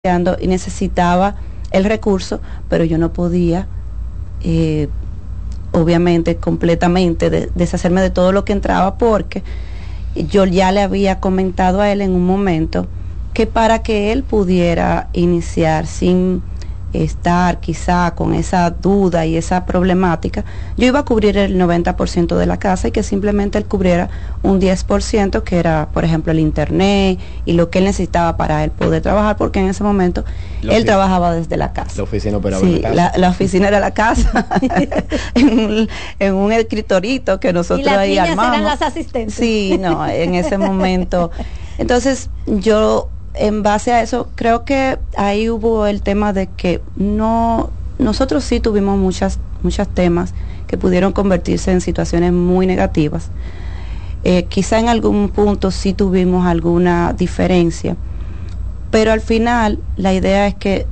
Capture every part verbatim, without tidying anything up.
y necesitaba el recurso, pero yo no podía, eh, obviamente, completamente de, deshacerme de todo lo que entraba, porque yo ya le había comentado a él en un momento que para que él pudiera iniciar sin estar quizá con esa duda y esa problemática, yo iba a cubrir el noventa por ciento de la casa y que simplemente él cubriera un diez por ciento, que era, por ejemplo, el internet y lo que él necesitaba para él poder trabajar, porque en ese momento la él trabajaba desde la casa. La oficina operaba sí, en la casa. La, la oficina era la casa, en, un, en un escritorito que nosotros ahí armamos. Y las niñas eran las asistentes. Sí, no, en ese momento. Entonces, yo... en base a eso, creo que ahí hubo el tema de que no, nosotros sí tuvimos muchas, muchos temas que pudieron convertirse en situaciones muy negativas. Eh, quizá en algún punto sí tuvimos alguna diferencia, pero al final la idea es que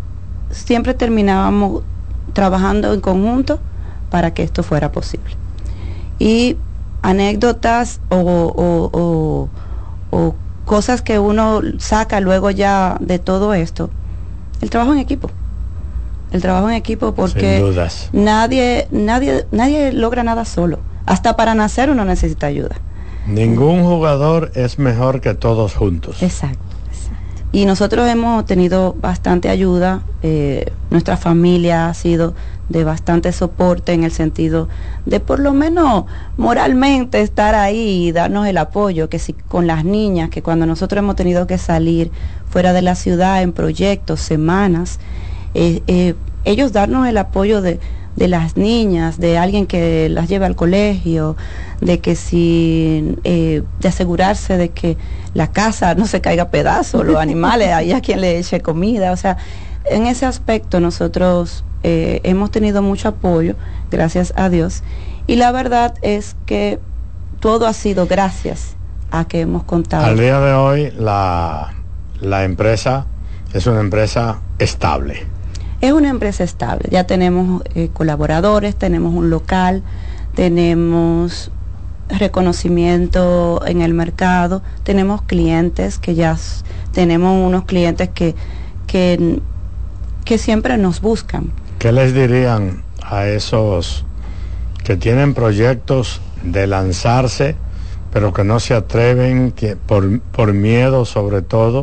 siempre terminábamos trabajando en conjunto para que esto fuera posible. Y anécdotas o, o, o, o cosas que uno saca luego ya de todo esto, el trabajo en equipo, el trabajo en equipo porque sin dudas. nadie, nadie, nadie logra nada solo, hasta para nacer uno necesita ayuda. Ningún jugador es mejor que todos juntos. Exacto, exacto. Y nosotros hemos tenido bastante ayuda, eh, nuestra familia ha sido de bastante soporte en el sentido de por lo menos moralmente estar ahí y darnos el apoyo, que si con las niñas, que cuando nosotros hemos tenido que salir fuera de la ciudad en proyectos, semanas, eh, eh, ellos darnos el apoyo de, de las niñas, de alguien que las lleve al colegio, de que si, eh, de asegurarse de que la casa no se caiga a pedazos, los animales, hay a quien le eche comida, o sea, en ese aspecto nosotros eh, hemos tenido mucho apoyo, gracias a Dios, y la verdad es que todo ha sido gracias a que hemos contado. Al día de hoy la, la empresa es una empresa estable. Es una empresa estable, ya tenemos eh, colaboradores, tenemos un local, tenemos reconocimiento en el mercado, tenemos clientes que ya tenemos unos clientes que, que, que siempre nos buscan. ¿Qué les dirían a esos que tienen proyectos de lanzarse, pero que no se atreven, que por, por miedo sobre todo?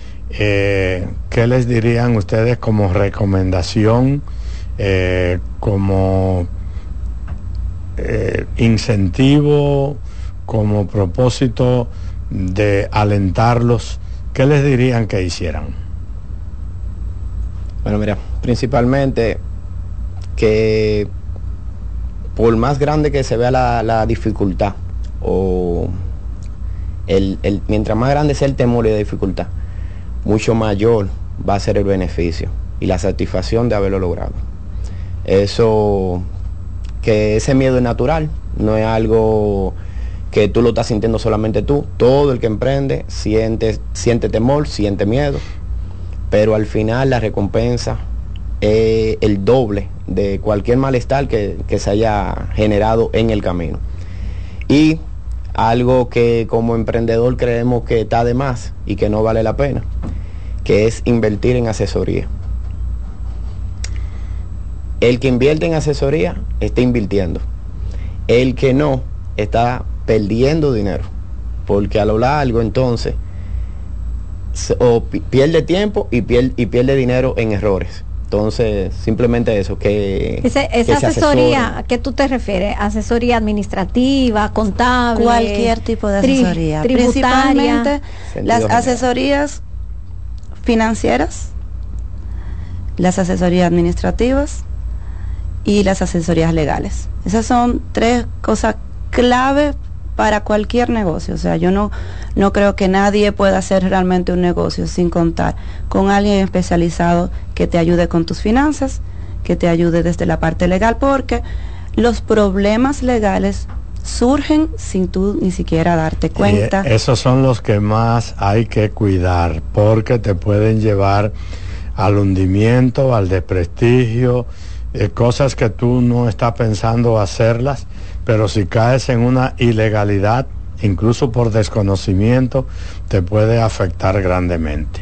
Eh, ¿Qué les dirían ustedes como recomendación, eh, como eh, incentivo, como propósito de alentarlos? ¿Qué les dirían que hicieran? Bueno, mira, principalmente que por más grande que se vea la, la dificultad, o el, el, mientras más grande sea el temor y la dificultad, mucho mayor va a ser el beneficio y la satisfacción de haberlo logrado. Eso, que ese miedo es natural, no es algo que tú lo estás sintiendo solamente tú. Todo el que emprende siente, siente temor, siente miedo, pero al final la recompensa es el doble de cualquier malestar que, que se haya generado en el camino. Y algo que como emprendedor creemos que está de más y que no vale la pena, que es invertir en asesoría. El que invierte en asesoría está invirtiendo. El que no está perdiendo dinero, porque a lo largo entonces o pierde tiempo y pierde, y pierde dinero en errores. Entonces, simplemente eso, que... Ese, esa que asesoría, ¿a qué tú te refieres? ¿Asesoría administrativa, contable? Cualquier tipo de asesoría. Tri, Principalmente las asesorías financieras, las asesorías administrativas y las asesorías legales. Esas son tres cosas clave para cualquier negocio. O sea, yo no, no creo que nadie pueda hacer realmente un negocio sin contar con alguien especializado que te ayude con tus finanzas, que te ayude desde la parte legal, porque los problemas legales surgen sin tú ni siquiera darte cuenta. Y esos son los que más hay que cuidar, porque te pueden llevar al hundimiento, al desprestigio, eh, cosas que tú no estás pensando hacerlas, pero si caes en una ilegalidad, incluso por desconocimiento, te puede afectar grandemente.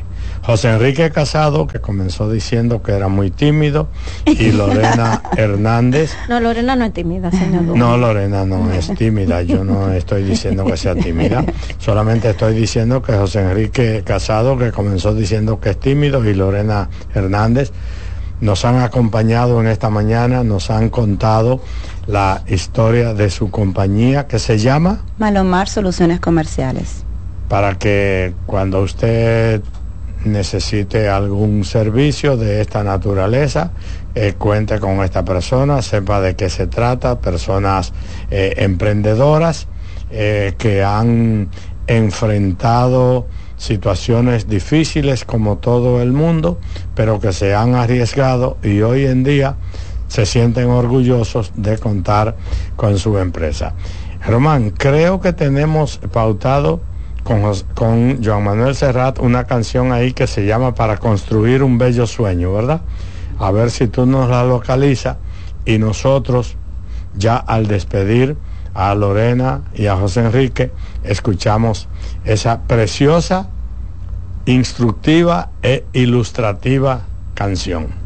José Enrique Casado, que comenzó diciendo que era muy tímido, y Lorena Hernández. No, Lorena no es tímida, señor. No, Lorena no es tímida, yo no estoy diciendo que sea tímida, solamente estoy diciendo que José Enrique Casado, que comenzó diciendo que es tímido, y Lorena Hernández, nos han acompañado en esta mañana, nos han contado la historia de su compañía, que se llama Malomar Soluciones Comerciales. Para que cuando usted necesite algún servicio de esta naturaleza, eh, cuente con esta persona, sepa de qué se trata, personas eh, emprendedoras eh, que han enfrentado situaciones difíciles como todo el mundo, pero que se han arriesgado y hoy en día se sienten orgullosos de contar con su empresa. Román, creo que tenemos pautado con, con Joan Manuel Serrat una canción ahí que se llama Para construir un bello sueño, ¿verdad? A ver si tú nos la localizas y nosotros ya al despedir a Lorena y a José Enrique escuchamos esa preciosa, instructiva e ilustrativa canción.